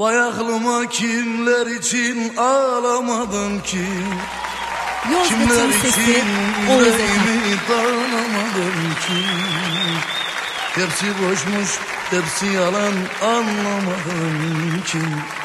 Vay aklıma kimler için ağlamadım ki, kimler için yüreğimi dağlamadım ki. Tepsi boşmuş, tepsi yalan, anlamadım ki.